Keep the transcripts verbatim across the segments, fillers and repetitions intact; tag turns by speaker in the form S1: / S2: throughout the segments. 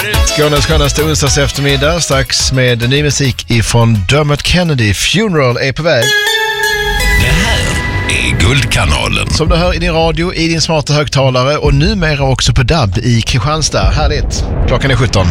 S1: Skånes skönaste onsdags eftermiddag, strax med ny musik ifrån Dermot Kennedy. Funeral är på väg.
S2: Det här är Guldkanalen.
S1: Som du hör i din radio, i din smarta högtalare och numera också på D A B i Kristianstad. Härligt. Klockan är sjutton.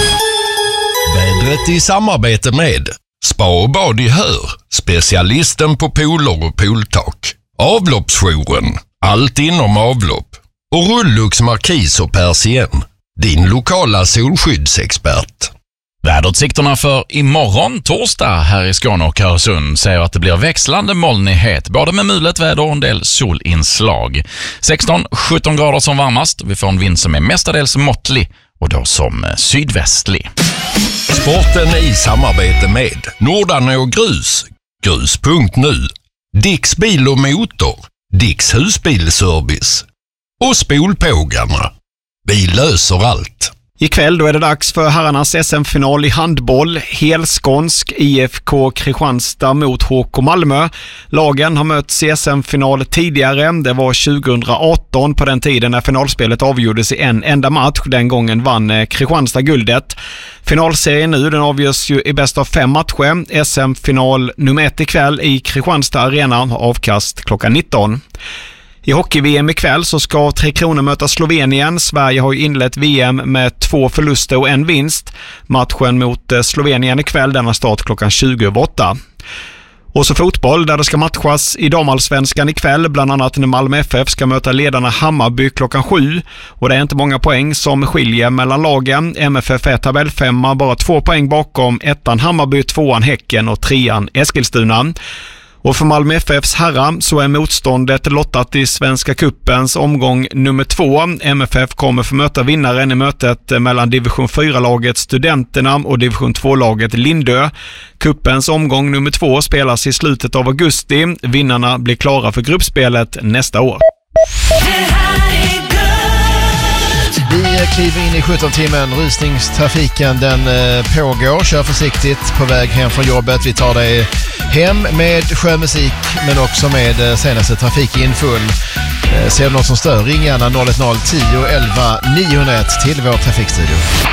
S2: Vädret i samarbete med Spa och bad i Hör, specialisten på pooler och pooltak. Avloppsjouren, allt inom avlopp. Och Rullux Markis och Persien, din lokala solskyddsexpert.
S3: Väderutsikterna för imorgon torsdag här i Skåne och Öresund säger att det blir växlande molnighet, både med mulet väder och en del solinslag. sexton till sjutton grader som varmast. Vi får en vind som är mestadels måttlig och då som sydvästlig.
S2: Sporten i samarbete med Nordarne och Grus, grus punkt nu, Dicks bil och motor, Dicks husbilservice och Spolpågarna. Vi löser allt.
S4: Ikväll då är det dags för herrarnas S M-final i handboll. Helskånsk I F K Kristianstad mot H K Malmö. Lagen har mötts i S M-final tidigare. Det var tjugohundraarton på den tiden när finalspelet avgjordes i en enda match. Den gången vann Kristianstad guldet. Finalserien nu, den avgörs ju i bäst av fem matcher. S M-final nummer ett ikväll i Kristianstad Arena, avkast klockan nitton. I hockey-V M ikväll så ska Tre Kronor möta Slovenien. Sverige har ju inlett V M med två förluster och en vinst. Matchen mot Slovenien ikväll, denna start klockan tjugo över åtta. Och så fotboll där det ska matchas i damallsvenskan ikväll, bland annat när Malmö F F ska möta ledarna Hammarby klockan sju. Och det är inte många poäng som skiljer mellan lagen. M F F är tabellfemma, bara två poäng bakom ettan Hammarby, tvåan Häcken och trean Eskilstuna. Och för Malmö F F:s herrar så är motståndet lottat i Svenska Cupens omgång nummer två. M F F kommer få möta vinnaren i mötet mellan division fyra-laget Studenterna och division två-laget Lindö. Cupens omgång nummer två spelas i slutet av augusti. Vinnarna blir klara för gruppspelet nästa år.
S1: Vi kliver in i sjutton-timmen. Rusningstrafiken den pågår. Kör försiktigt på väg hem från jobbet. Vi tar dig hem med sjömusik men också med senaste trafikinfon. Ser du något som stör, ring gärna noll ett noll tio elva niohundraett till vår trafikstudio.